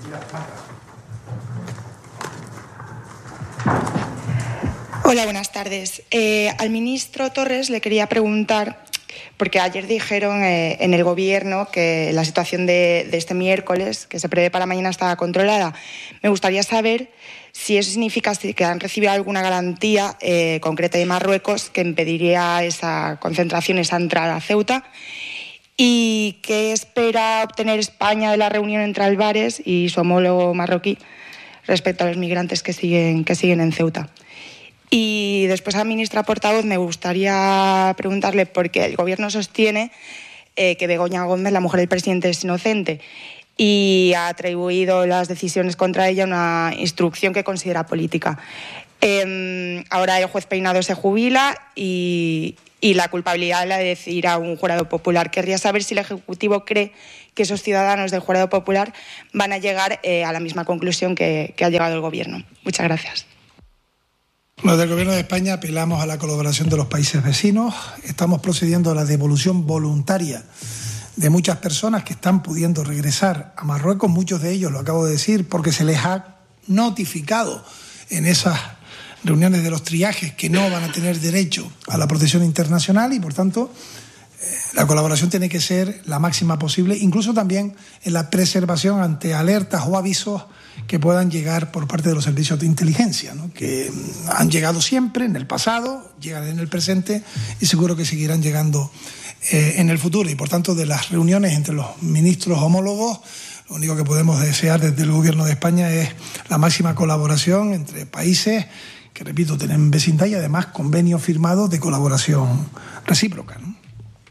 Hola, buenas tardes. Al ministro Torres le quería preguntar, porque ayer dijeron en el Gobierno que la situación de este miércoles, que se prevé para mañana, estaba controlada. Me gustaría saber si eso significa que han recibido alguna garantía concreta de Marruecos que impediría esa concentración, esa entrada a Ceuta. ¿Y qué espera obtener España de la reunión entre Álvarez y su homólogo marroquí respecto a los migrantes que siguen en Ceuta? Y después a la ministra portavoz me gustaría preguntarle, porque el Gobierno sostiene que Begoña Gómez, la mujer del presidente, es inocente y ha atribuido las decisiones contra ella a una instrucción que considera política. Ahora el juez Peinado se jubila y la culpabilidad la decidirá un jurado popular. Querría saber si el Ejecutivo cree que esos ciudadanos del jurado popular van a llegar a la misma conclusión que ha llegado el Gobierno. Muchas gracias. Desde el Gobierno de España apelamos a la colaboración de los países vecinos. Estamos procediendo a la devolución voluntaria de muchas personas que están pudiendo regresar a Marruecos. Muchos de ellos, lo acabo de decir, porque se les ha notificado en esas reuniones de los triajes que no van a tener derecho a la protección internacional y, por tanto, la colaboración tiene que ser la máxima posible, incluso también en la preservación ante alertas o avisos que puedan llegar por parte de los servicios de inteligencia, ¿no? Que han llegado siempre en el pasado, llegan en el presente y seguro que seguirán llegando en el futuro. Y por tanto, de las reuniones entre los ministros homólogos, lo único que podemos desear desde el Gobierno de España es la máxima colaboración entre países que, repito, tienen vecindad y además convenios firmados de colaboración recíproca, ¿no?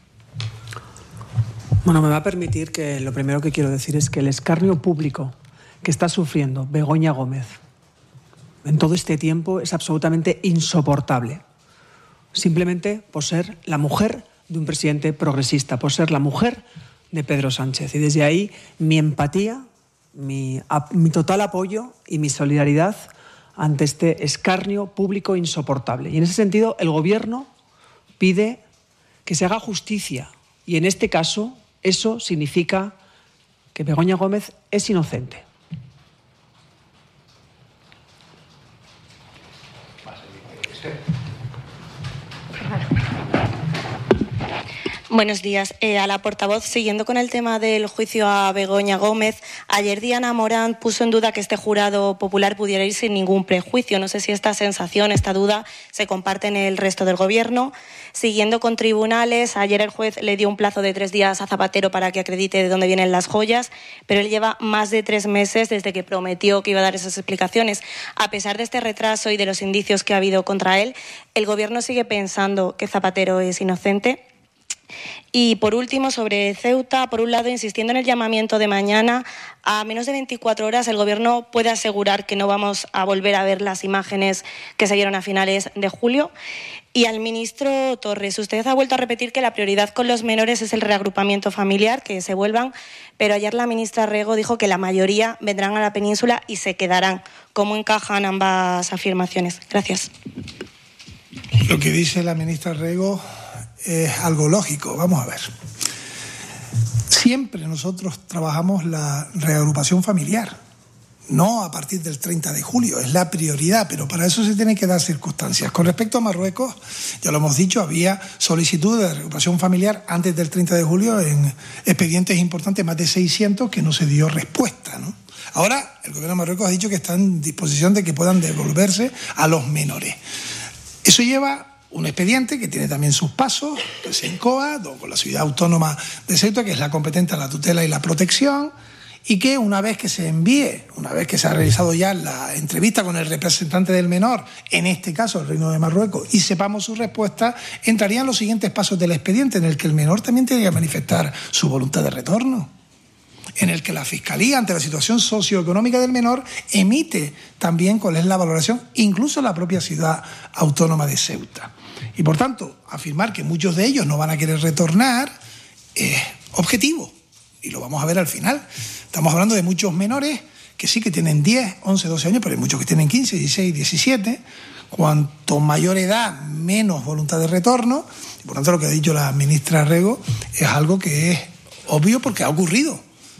Bueno, me va a permitir que lo primero que quiero decir es que el escarnio público que está sufriendo Begoña Gómez en todo este tiempo es absolutamente insoportable. Simplemente por ser la mujer de un presidente progresista, por ser la mujer de Pedro Sánchez. Y desde ahí mi empatía, mi total apoyo y mi solidaridad ante este escarnio público insoportable. Y en ese sentido, el Gobierno pide que se haga justicia. Y en este caso, eso significa que Begoña Gómez es inocente. Buenos días. A la portavoz, siguiendo con el tema del juicio a Begoña Gómez, ayer Diana Morán puso en duda que este jurado popular pudiera ir sin ningún prejuicio. No sé si esta sensación, esta duda, se comparte en el resto del Gobierno. Siguiendo con tribunales, ayer el juez le dio un plazo de 3 días a Zapatero para que acredite de dónde vienen las joyas, pero él lleva más de 3 meses desde que prometió que iba a dar esas explicaciones. A pesar de este retraso y de los indicios que ha habido contra él, el Gobierno sigue pensando que Zapatero es inocente. Y por último, sobre Ceuta, por un lado, insistiendo en el llamamiento de mañana, a menos de 24 horas el Gobierno puede asegurar que no vamos a volver a ver las imágenes que se vieron a finales de julio. Y al ministro Torres, usted ha vuelto a repetir que la prioridad con los menores es el reagrupamiento familiar, que se vuelvan, pero ayer la ministra Rego dijo que la mayoría vendrán a la península y se quedarán. ¿Cómo encajan ambas afirmaciones? Gracias. Lo que dice la ministra Rego es algo lógico. Vamos a ver. Siempre nosotros trabajamos la reagrupación familiar, no a partir del 30 de julio, es la prioridad, pero para eso se tienen que dar circunstancias. Con respecto a Marruecos, ya lo hemos dicho, había solicitud de reagrupación familiar antes del 30 de julio en expedientes importantes, más de 600, que no se dio respuesta, ¿no? Ahora, el Gobierno de Marruecos ha dicho que está en disposición de que puedan devolverse a los menores. Eso lleva un expediente que tiene también sus pasos, que se incoa con la ciudad autónoma de Ceuta, que es la competente a la tutela y la protección, y que una vez que se envíe, una vez que se ha realizado ya la entrevista con el representante del menor, en este caso el Reino de Marruecos, y sepamos su respuesta, entrarían los siguientes pasos del expediente, en el que el menor también tiene que manifestar su voluntad de retorno, en el que la Fiscalía, ante la situación socioeconómica del menor, emite también cuál es la valoración, incluso la propia ciudad autónoma de Ceuta. Y por tanto, afirmar que muchos de ellos no van a querer retornar es objetivo, y lo vamos a ver al final. Estamos hablando de muchos menores que sí que tienen 10, 11, 12 años, pero hay muchos que tienen 15, 16, 17. Cuanto mayor edad, menos voluntad de retorno. Y por tanto, lo que ha dicho la ministra Rego es algo que es obvio porque ha ocurrido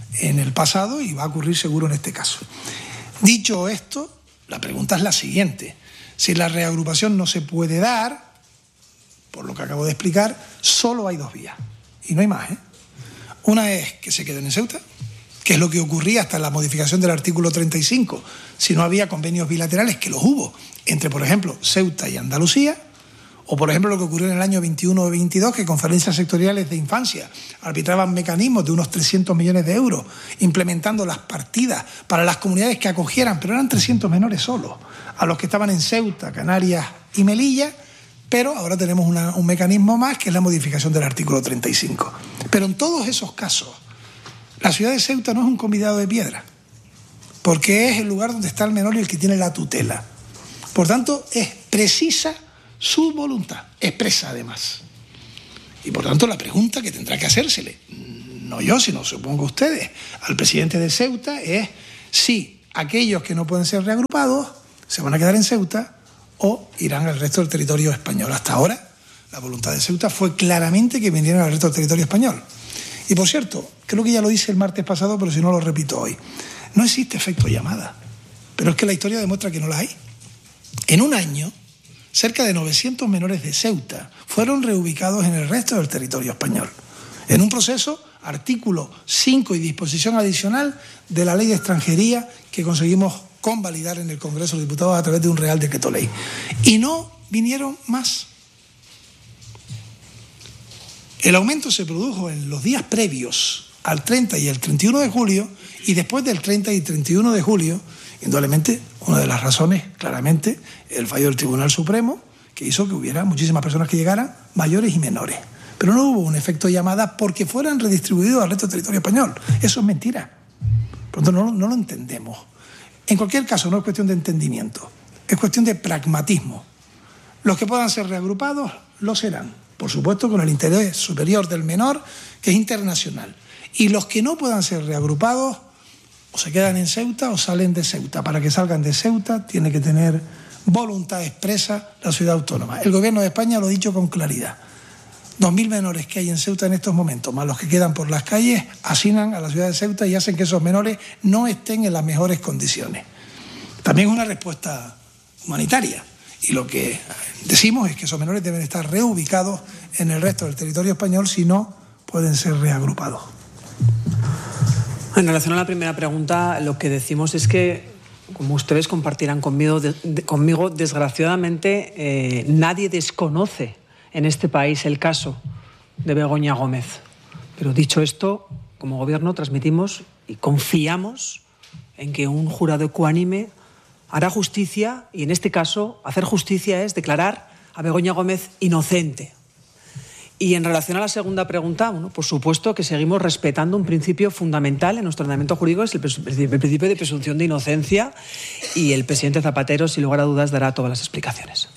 en el pasado y va a ocurrir seguro en este caso. Dicho esto, la pregunta es la siguiente. Si la reagrupación no se puede dar, por lo que acabo de explicar, solo hay dos vías. Y no hay más, ¿eh? Una es que se queden en Ceuta, que es lo que ocurría hasta la modificación del artículo 35, si no había convenios bilaterales, que los hubo, entre, por ejemplo, Ceuta y Andalucía, o, por ejemplo, lo que ocurrió en el año 21 o 22, que conferencias sectoriales de infancia arbitraban mecanismos de unos 300 millones de euros, implementando las partidas para las comunidades que acogieran, pero eran 300 menores solo, a los que estaban en Ceuta, Canarias y Melilla, pero ahora tenemos un mecanismo más, que es la modificación del artículo 35. Pero en todos esos casos, la ciudad de Ceuta no es un convidado de piedra, porque es el lugar donde está el menor y el que tiene la tutela. Por tanto, es precisa su voluntad, expresa además. Y por tanto la pregunta que tendrá que hacérsele, no yo, sino supongo ustedes, al presidente de Ceuta, es si aquellos que no pueden ser reagrupados se van a quedar en Ceuta o irán al resto del territorio español. Hasta ahora la voluntad de Ceuta fue claramente que vinieran al resto del territorio español. Y por cierto, creo que ya lo hice el martes pasado, pero si no lo repito hoy, no existe efecto llamada, pero es que la historia demuestra que no la hay. En un año, cerca de 900 menores de Ceuta fueron reubicados en el resto del territorio español, en un proceso, artículo 5 y disposición adicional de la Ley de Extranjería que conseguimos convalidar en el Congreso de los Diputados a través de un Real Decreto Ley. Y no vinieron más. El aumento se produjo en los días previos al 30 y el 31 de julio, y después del 30 y 31 de julio, indudablemente, una de las razones, claramente, el fallo del Tribunal Supremo, que hizo que hubiera muchísimas personas que llegaran, mayores y menores. Pero no hubo un efecto llamada porque fueran redistribuidos al resto del territorio español. Eso es mentira. Por lo tanto, no lo entendemos. En cualquier caso, no es cuestión de entendimiento, es cuestión de pragmatismo. Los que puedan ser reagrupados, lo serán. Por supuesto, con el interés superior del menor, que es internacional. Y los que no puedan ser reagrupados, o se quedan en Ceuta o salen de Ceuta. Para que salgan de Ceuta tiene que tener voluntad expresa la ciudad autónoma. El Gobierno de España lo ha dicho con claridad. 2.000 menores que hay en Ceuta en estos momentos, más los que quedan por las calles, hacinan a la ciudad de Ceuta y hacen que esos menores no estén en las mejores condiciones. También es una respuesta humanitaria. Y lo que decimos es que esos menores deben estar reubicados en el resto del territorio español, si no pueden ser reagrupados. En relación a la primera pregunta, lo que decimos es que, como ustedes compartirán conmigo, desgraciadamente nadie desconoce en este país el caso de Begoña Gómez. Pero dicho esto, como Gobierno transmitimos y confiamos en que un jurado ecuánime hará justicia, y en este caso hacer justicia es declarar a Begoña Gómez inocente. Y en relación a la segunda pregunta, bueno, por supuesto que seguimos respetando un principio fundamental en nuestro ordenamiento jurídico, es el principio de presunción de inocencia, y el presidente Zapatero, sin lugar a dudas, dará todas las explicaciones.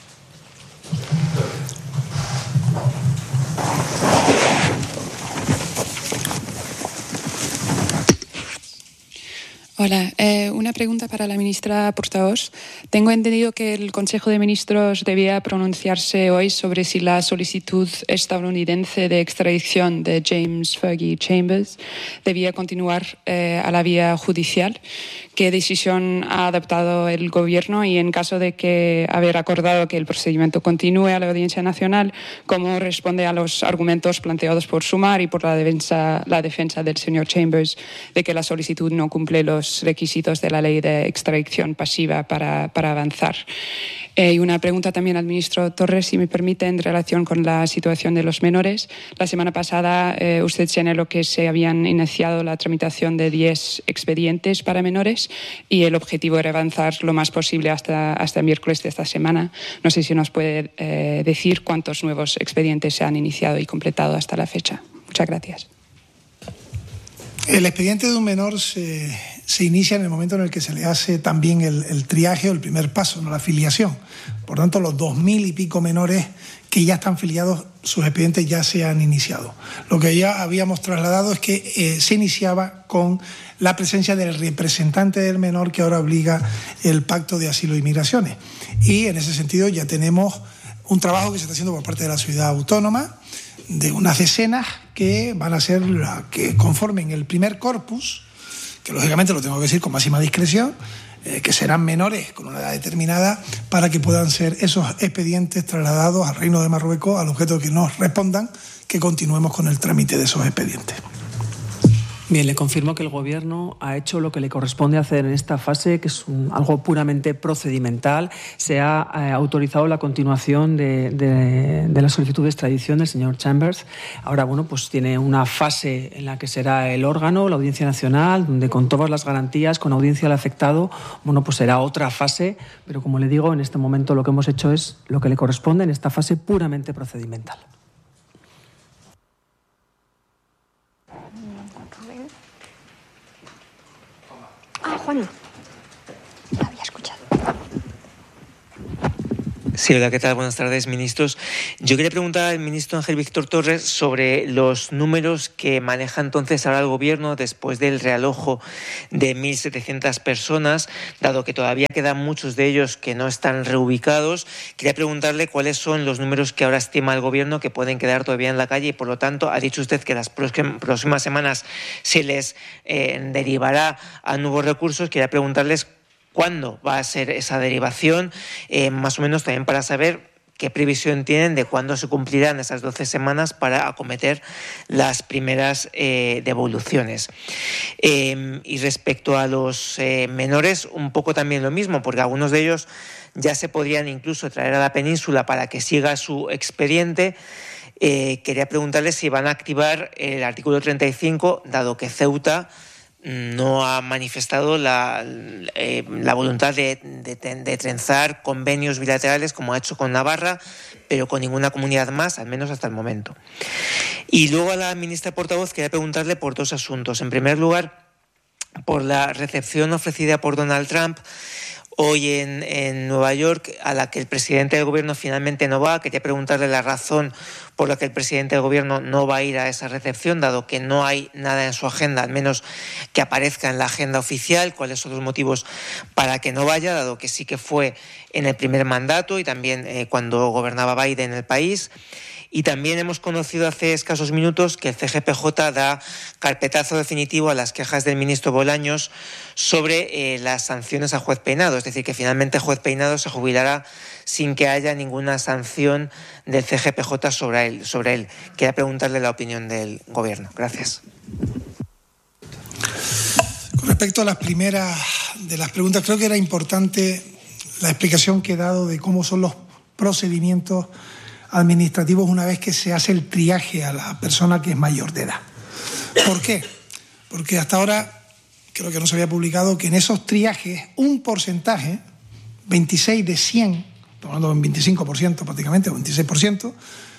Hola, una pregunta para la ministra portavoz. Tengo entendido que el Consejo de Ministros debía pronunciarse hoy sobre si la solicitud estadounidense de extradición de James Fergie Chambers debía continuar a la vía judicial. ¿Qué decisión ha adoptado el Gobierno? Y en caso de que haber acordado que el procedimiento continúe a la Audiencia Nacional, ¿cómo responde a los argumentos planteados por Sumar y por la defensa del señor Chambers de que la solicitud no cumple los requisitos de la ley de extradición pasiva para avanzar? Y una pregunta también al ministro Torres, si me permite, en relación con la situación de los menores. La semana pasada usted señaló que se habían iniciado la tramitación de 10 expedientes para menores y el objetivo era avanzar lo más posible hasta miércoles de esta semana. No sé si nos puede decir cuántos nuevos expedientes se han iniciado y completado hasta la fecha. Muchas gracias. El expediente de un menor se inicia en el momento en el que se le hace también el triaje o el primer paso, no la filiación. Por tanto, los 2.000 y pico menores que ya están filiados, sus expedientes ya se han iniciado. Lo que ya habíamos trasladado es que se iniciaba con la presencia del representante del menor, que ahora obliga el Pacto de Asilo y Migraciones. Y en ese sentido ya tenemos un trabajo que se está haciendo por parte de la ciudad autónoma, de unas decenas que van a ser que conformen el primer corpus, que lógicamente lo tengo que decir con máxima discreción, que serán menores con una edad determinada, para que puedan ser esos expedientes trasladados al Reino de Marruecos, al objeto de que nos respondan, que continuemos con el trámite de esos expedientes. Bien, le confirmo que el Gobierno ha hecho lo que le corresponde hacer en esta fase, que es algo puramente procedimental. Se ha autorizado la continuación de la solicitud de extradición del señor Chambers. Ahora, pues tiene una fase en la que será el órgano, la Audiencia Nacional, donde con todas las garantías, con audiencia al afectado, pues será otra fase. Pero como le digo, en este momento lo que hemos hecho es lo que le corresponde en esta fase puramente procedimental. Juan, lo había escuchado. Sí, hola, ¿qué tal? Buenas tardes, ministros. Yo quería preguntar al ministro Ángel Víctor Torres sobre los números que maneja entonces ahora el Gobierno después del realojo de 1.700 personas, dado que todavía quedan muchos de ellos que no están reubicados. Quería preguntarle cuáles son los números que ahora estima el Gobierno que pueden quedar todavía en la calle y, por lo tanto, ha dicho usted que las próximas semanas se les derivará a nuevos recursos. Quería preguntarles ¿cuándo va a ser esa derivación? Más o menos también para saber qué previsión tienen de cuándo se cumplirán esas 12 semanas para acometer las primeras devoluciones. Y respecto a los menores, un poco también lo mismo, porque algunos de ellos ya se podrían incluso traer a la península para que siga su expediente. Quería preguntarles si van a activar el artículo 35, dado que Ceuta no ha manifestado la voluntad de trenzar convenios bilaterales como ha hecho con Navarra, pero con ninguna comunidad más, al menos hasta el momento. Y luego a la ministra portavoz quería preguntarle por dos asuntos. En primer lugar, por la recepción ofrecida por Donald Trump hoy en Nueva York, a la que el presidente del Gobierno finalmente no va. Quería preguntarle la razón por la que el presidente del Gobierno no va a ir a esa recepción, dado que no hay nada en su agenda, al menos que aparezca en la agenda oficial. ¿Cuáles son los motivos para que no vaya, dado que sí que fue en el primer mandato y también cuando gobernaba Biden en el país? Y también hemos conocido hace escasos minutos que el CGPJ da carpetazo definitivo a las quejas del ministro Bolaños sobre las sanciones a Juez Peinado. Es decir, que finalmente Juez Peinado se jubilará sin que haya ninguna sanción del CGPJ sobre él. Quería preguntarle la opinión del Gobierno. Gracias. Con respecto a las primeras de las preguntas, creo que era importante la explicación que he dado de cómo son los procedimientos administrativos una vez que se hace el triaje a la persona que es mayor de edad. ¿Por qué? Porque hasta ahora creo que no se había publicado que en esos triajes un porcentaje, 26 de 100, estamos hablando de un 25% prácticamente, o 26%,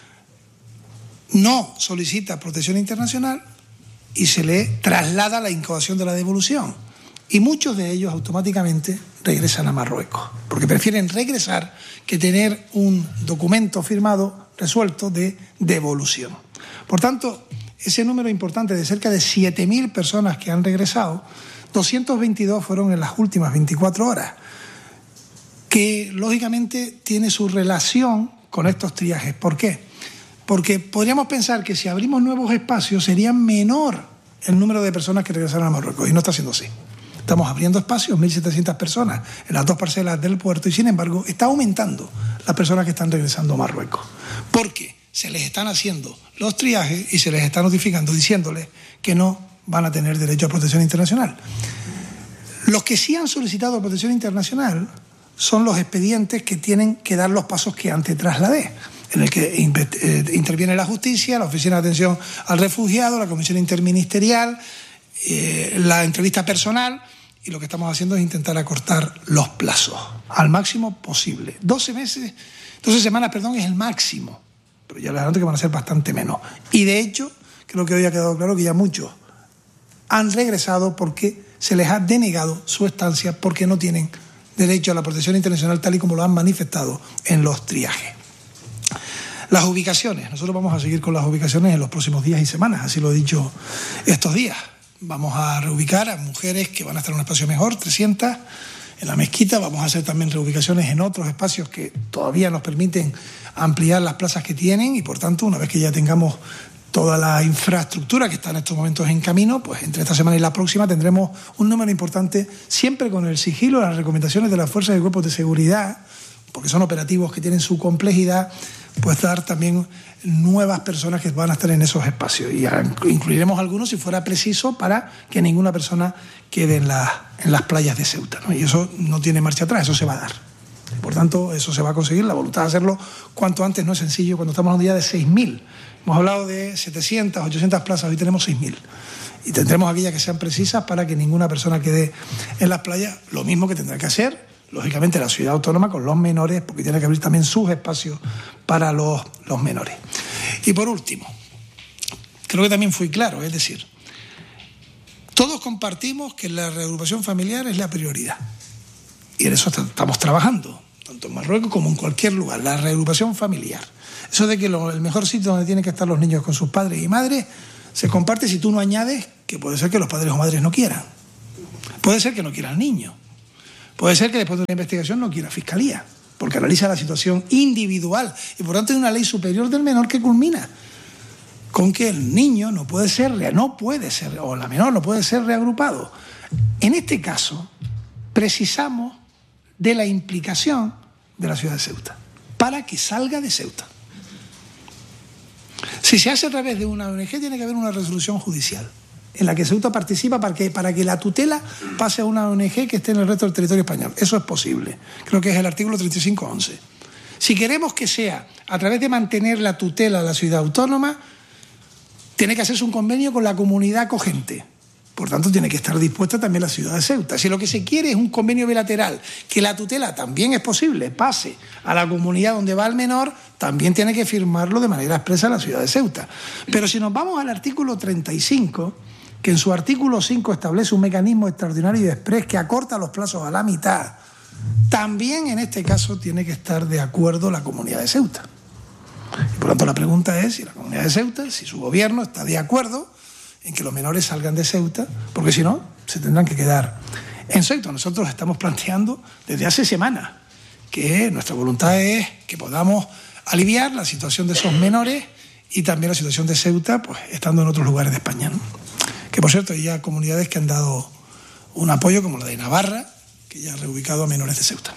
no solicita protección internacional y se le traslada la incoación de la devolución. Y muchos de ellos automáticamente regresan a Marruecos, porque prefieren regresar que tener un documento firmado, resuelto, de devolución. Por tanto, ese número importante de cerca de 7.000 personas que han regresado, 222 fueron en las últimas 24 horas, que lógicamente tiene su relación con estos triajes. ¿Por qué? Porque podríamos pensar que si abrimos nuevos espacios sería menor el número de personas que regresaron a Marruecos, y no está siendo así. Estamos abriendo espacios, 1.700 personas en las dos parcelas del puerto, y sin embargo está aumentando las personas que están regresando a Marruecos, porque se les están haciendo los triajes y se les está notificando, diciéndoles que no van a tener derecho a protección internacional. Los que sí han solicitado protección internacional son los expedientes que tienen que dar los pasos que antes trasladé, en el que interviene la justicia, la Oficina de Atención al Refugiado, la Comisión Interministerial, la entrevista personal, y lo que estamos haciendo es intentar acortar los plazos al máximo posible. 12 semanas es el máximo, pero ya les adelanto que van a ser bastante menos. Y de hecho, creo que hoy ha quedado claro que ya muchos han regresado porque se les ha denegado su estancia, porque no tienen derecho a la protección internacional tal y como lo han manifestado en los triajes. Las ubicaciones. Nosotros vamos a seguir con las ubicaciones en los próximos días y semanas, así lo he dicho estos días. Vamos a reubicar a mujeres que van a estar en un espacio mejor, 300 en la mezquita. Vamos a hacer también reubicaciones en otros espacios que todavía nos permiten ampliar las plazas que tienen, y por tanto, una vez que ya tengamos toda la infraestructura que está en estos momentos en camino, pues entre esta semana y la próxima tendremos un número importante, siempre con el sigilo, las recomendaciones de las fuerzas y cuerpos de seguridad, porque son operativos que tienen su complejidad, pues dar también nuevas personas que van a estar en esos espacios. Y incluiremos algunos si fuera preciso para que ninguna persona quede en las playas de Ceuta, ¿no? Y eso no tiene marcha atrás, eso se va a dar. Por tanto, eso se va a conseguir. La voluntad de hacerlo cuanto antes no es sencillo cuando estamos hablando ya de 6.000. Hemos hablado de 700, 800 plazas, hoy tenemos 6.000. Y tendremos aquellas que sean precisas para que ninguna persona quede en las playas. Lo mismo que tendrá que hacer, lógicamente, la ciudad autónoma con los menores, porque tiene que abrir también sus espacios para los menores. Y por último, creo que también fui claro, es decir, todos compartimos que la reagrupación familiar es la prioridad. Y en eso estamos trabajando, tanto en Marruecos como en cualquier lugar, la reagrupación familiar. Eso de que el mejor sitio donde tienen que estar los niños con sus padres y madres se comparte si tú no añades que puede ser que los padres o madres no quieran. Puede ser que no quiera el niño. Puede ser que después de una investigación no quiera Fiscalía, porque analiza la situación individual. Y por tanto hay una ley superior del menor que culmina con que el niño no puede ser, o la menor no puede ser reagrupado. En este caso, precisamos de la implicación de la ciudad de Ceuta para que salga de Ceuta. Si se hace a través de una ONG, tiene que haber una resolución judicial en la que Ceuta participa para que la tutela pase a una ONG que esté en el resto del territorio español. Eso es posible. Creo que es el artículo 35.11. Si queremos que sea a través de mantener la tutela a la ciudad autónoma, tiene que hacerse un convenio con la comunidad acogente. Por tanto, tiene que estar dispuesta también la ciudad de Ceuta. Si lo que se quiere es un convenio bilateral, que la tutela también es posible, pase a la comunidad donde va el menor, también tiene que firmarlo de manera expresa la ciudad de Ceuta. Pero si nos vamos al artículo 35, que en su artículo 5 establece un mecanismo extraordinario y exprés que acorta los plazos a la mitad, también en este caso tiene que estar de acuerdo la comunidad de Ceuta. Y por tanto, la pregunta es si la comunidad de Ceuta, si su gobierno está de acuerdo en que los menores salgan de Ceuta, porque si no, se tendrán que quedar en Ceuta. Nosotros estamos planteando desde hace semanas que nuestra voluntad es que podamos aliviar la situación de esos menores y también la situación de Ceuta, pues estando en otros lugares de España, ¿no? Que por cierto, hay ya comunidades que han dado un apoyo, como la de Navarra, que ya ha reubicado a menores de Ceuta.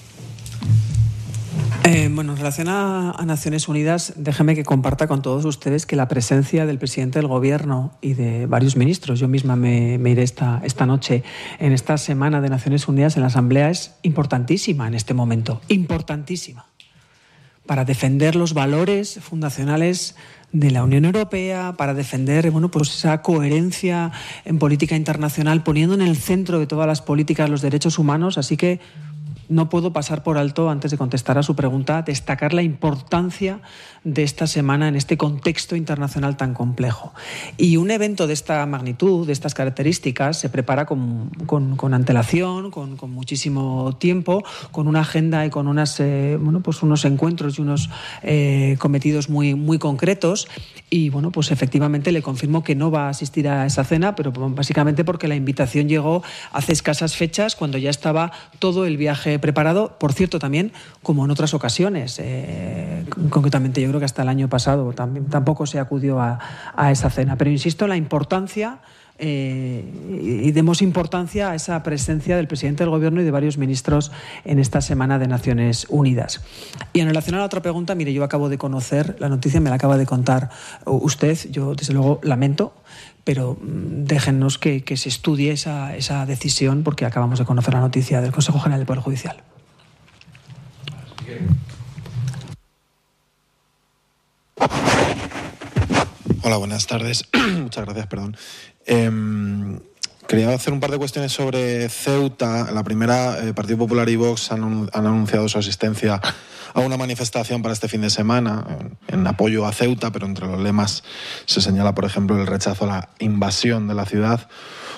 Bueno, en relación a Naciones Unidas, déjeme que comparta con todos ustedes que la presencia del presidente del Gobierno y de varios ministros, yo misma me iré esta noche en esta semana de Naciones Unidas en la Asamblea, es importantísima en este momento, importantísima, para defender los valores fundacionales de la Unión Europea, para defender pues esa coherencia en política internacional, poniendo en el centro de todas las políticas los derechos humanos. Así que no puedo pasar por alto, antes de contestar a su pregunta, destacar la importancia de esta semana en este contexto internacional tan complejo. Y un evento de esta magnitud, de estas características, se prepara con antelación, con muchísimo tiempo, con una agenda y con unos encuentros y unos cometidos muy concretos. Y pues efectivamente le confirmo que no va a asistir a esa cena, pero básicamente porque la invitación llegó hace escasas fechas, cuando ya estaba todo el viaje preparado. Por cierto, también, como en otras ocasiones, concretamente yo creo que hasta el año pasado tampoco se acudió a esa cena. Pero insisto en la importancia, y demos importancia a esa presencia del presidente del Gobierno y de varios ministros en esta semana de Naciones Unidas. Y en relación a la otra pregunta, mire, yo acabo de conocer la noticia, me la acaba de contar usted, yo desde luego lamento, pero déjennos que se estudie esa decisión, porque acabamos de conocer la noticia del Consejo General del Poder Judicial. Hola, buenas tardes. Muchas gracias, perdón. Quería hacer un par de cuestiones sobre Ceuta. La primera, Partido Popular y Vox han anunciado su asistencia a una manifestación para este fin de semana en apoyo a Ceuta, pero entre los lemas se señala, por ejemplo, el rechazo a la invasión de la ciudad.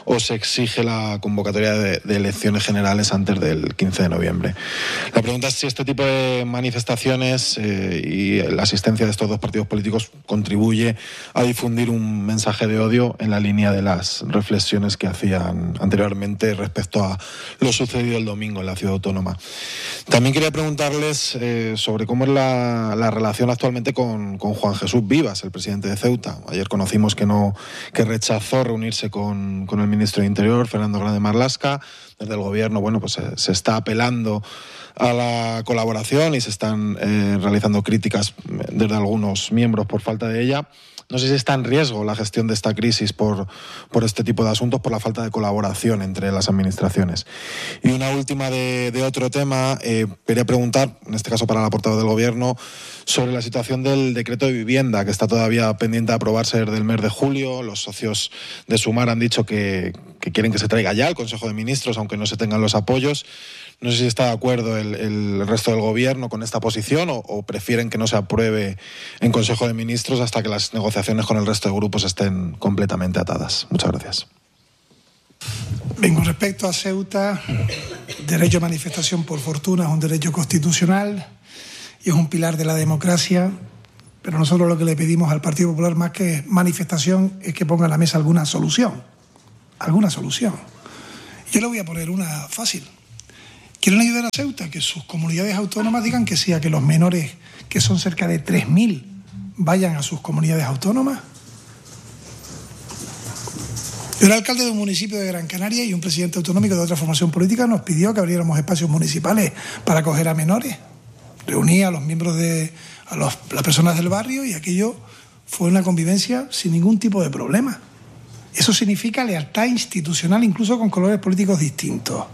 o se exige la convocatoria de elecciones generales antes del 15 de noviembre. La pregunta es si este tipo de manifestaciones y la asistencia de estos dos partidos políticos contribuye a difundir un mensaje de odio en la línea de las reflexiones que hacían anteriormente respecto a lo sucedido el domingo en la ciudad autónoma. También quería preguntarles sobre cómo es la relación actualmente con Juan Jesús Vivas, el presidente de Ceuta. Ayer conocimos que rechazó reunirse con el ministro de Interior, Fernando Grande Marlaska. Desde el gobierno, pues se está apelando a la colaboración y se están realizando críticas desde algunos miembros por falta de ella. No sé si está en riesgo la gestión de esta crisis por este tipo de asuntos, por la falta de colaboración entre las administraciones. Y una última de otro tema, quería preguntar, en este caso para la portavoz del Gobierno, sobre la situación del decreto de vivienda, que está todavía pendiente de aprobarse desde el mes de julio. Los socios de Sumar han dicho que quieren que se traiga ya al Consejo de Ministros, aunque no se tengan los apoyos. No sé si está de acuerdo el resto del Gobierno con esta posición o prefieren que no se apruebe en Consejo de Ministros hasta que las negociaciones con el resto de grupos estén completamente atadas. Muchas gracias. Bien, con respecto a Ceuta, derecho a manifestación por fortuna es un derecho constitucional y es un pilar de la democracia, pero nosotros lo que le pedimos al Partido Popular más que manifestación es que ponga en la mesa alguna solución. Alguna solución. Yo le voy a poner una fácil. ¿Quieren ayudar a Ceuta? Que sus comunidades autónomas digan que sí, a que los menores, que son cerca de 3.000, vayan a sus comunidades autónomas. Yo era alcalde de un municipio de Gran Canaria y un presidente autonómico de otra formación política nos pidió que abriéramos espacios municipales para acoger a menores. Reuní a los miembros las personas del barrio y aquello fue una convivencia sin ningún tipo de problema. Eso significa lealtad institucional incluso con colores políticos distintos.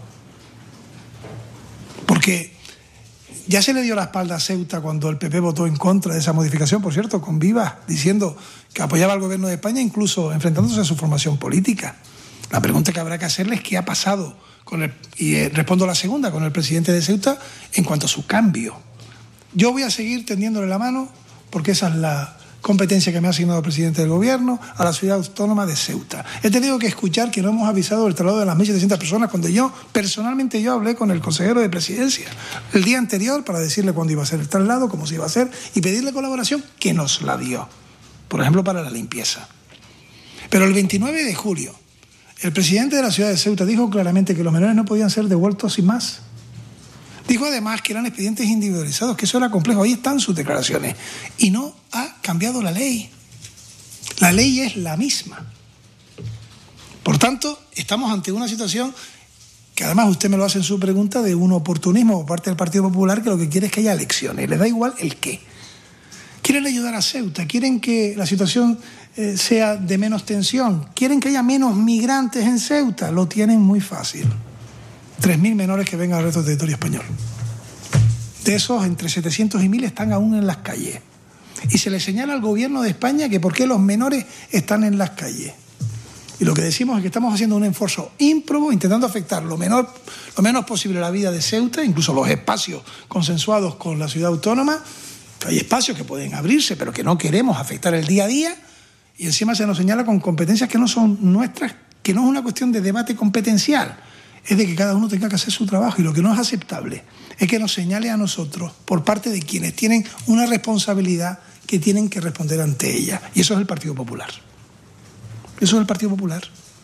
Porque ya se le dio la espalda a Ceuta cuando el PP votó en contra de esa modificación, por cierto, con Vivas, diciendo que apoyaba al gobierno de España, incluso enfrentándose a su formación política. La pregunta que habrá que hacerle es qué ha pasado respondo a la segunda, con el presidente de Ceuta en cuanto a su cambio. Yo voy a seguir tendiéndole la mano porque esa es la competencia que me ha asignado el presidente del gobierno a la ciudad autónoma de Ceuta. He tenido que escuchar que no hemos avisado del traslado de las 1.700 personas cuando personalmente hablé con el consejero de presidencia el día anterior para decirle cuándo iba a ser el traslado, cómo se iba a hacer y pedirle colaboración, que nos la dio, por ejemplo para la limpieza. Pero el 29 de julio el presidente de la ciudad de Ceuta dijo claramente que los menores no podían ser devueltos sin más. Dijo además que eran expedientes individualizados, que eso era complejo. Ahí están sus declaraciones. Y no ha cambiado la ley. La ley es la misma. Por tanto, estamos ante una situación que además usted me lo hace en su pregunta de un oportunismo por parte del Partido Popular que lo que quiere es que haya elecciones. Le da igual el qué. Quieren ayudar a Ceuta, quieren que la situación sea de menos tensión, quieren que haya menos migrantes en Ceuta. Lo tienen muy fácil. 3.000 menores que vengan al resto del territorio español. De esos, entre 700 y 1.000 están aún en las calles. Y se le señala al gobierno de España que por qué los menores están en las calles. Y lo que decimos es que estamos haciendo un esfuerzo ímprobo, intentando afectar lo menos posible la vida de Ceuta, incluso los espacios consensuados con la ciudad autónoma. Hay espacios que pueden abrirse, pero que no queremos afectar el día a día. Y encima se nos señala con competencias que no son nuestras, que no es una cuestión de debate competencial. Es de que cada uno tenga que hacer su trabajo y lo que no es aceptable es que nos señale a nosotros por parte de quienes tienen una responsabilidad que tienen que responder ante ella. Y eso es el Partido Popular. Eso es el Partido Popular.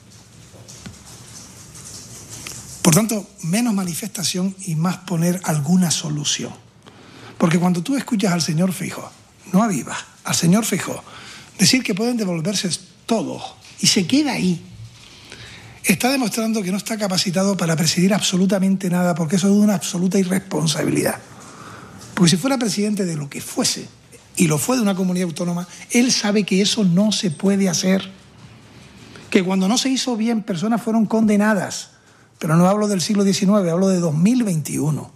Por tanto, menos manifestación y más poner alguna solución. Porque cuando tú escuchas al señor Feijóo, no a Vivas, al señor Feijóo, decir que pueden devolverse todos y se queda ahí, está demostrando que no está capacitado para presidir absolutamente nada, porque eso es una absoluta irresponsabilidad. Porque si fuera presidente de lo que fuese, y lo fue de una comunidad autónoma, él sabe que eso no se puede hacer. Que cuando no se hizo bien, personas fueron condenadas. Pero no hablo del siglo XIX, hablo de 2021.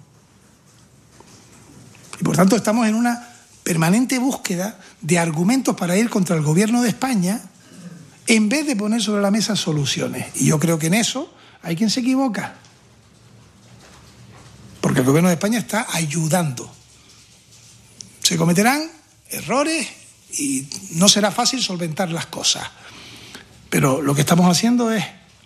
Y por tanto estamos en una permanente búsqueda de argumentos para ir contra el gobierno de España, en vez de poner sobre la mesa soluciones. Y yo creo que en eso hay quien se equivoca. Porque el gobierno de España está ayudando. Se cometerán errores y no será fácil solventar las cosas. Pero lo que estamos haciendo es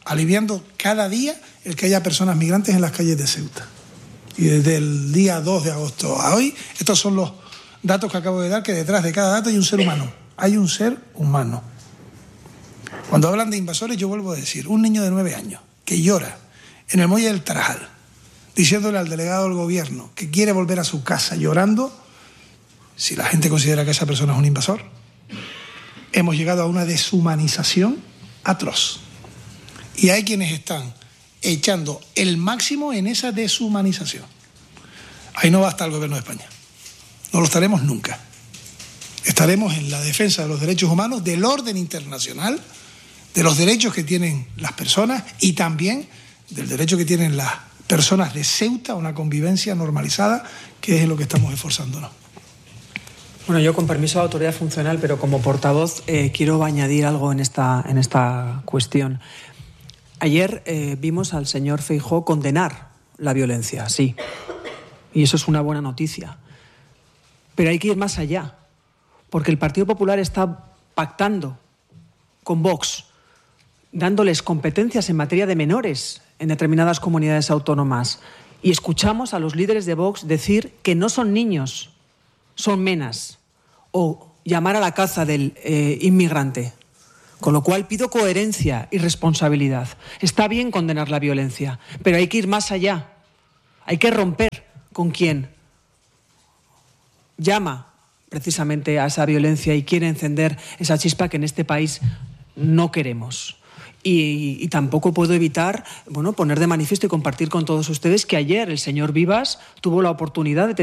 aliviando cada día el que haya personas migrantes en las calles de Ceuta. Y desde el día 2 de agosto a hoy, estos son los datos que acabo de dar, que detrás de cada dato hay un ser humano. Hay un ser humano. Cuando hablan de invasores, yo vuelvo a decir, un niño de 9 años que llora en el muelle del Tarajal, diciéndole al delegado del gobierno que quiere volver a su casa llorando, si la gente considera que esa persona es un invasor, hemos llegado a una deshumanización atroz. Y hay quienes están echando el máximo en esa deshumanización. Ahí no va a estar el gobierno de España. No lo estaremos nunca. Estaremos en la defensa de los derechos humanos, del orden internacional, de los derechos que tienen las personas y también del derecho que tienen las personas de Ceuta a una convivencia normalizada, que es en lo que estamos esforzándonos. Bueno, yo con permiso de autoridad funcional, pero como portavoz quiero añadir algo en esta cuestión. Ayer vimos al señor Feijóo condenar la violencia, sí, y eso es una buena noticia. Pero hay que ir más allá, porque el Partido Popular está pactando con Vox, dándoles competencias en materia de menores en determinadas comunidades autónomas. Y escuchamos a los líderes de Vox decir que no son niños, son menas, o llamar a la caza del inmigrante. Con lo cual pido coherencia y responsabilidad. Está bien condenar la violencia, pero hay que ir más allá. Hay que romper con quien llama precisamente a esa violencia y quiere encender esa chispa que en este país no queremos. Y tampoco puedo evitar, poner de manifiesto y compartir con todos ustedes que ayer el señor Vivas tuvo la oportunidad de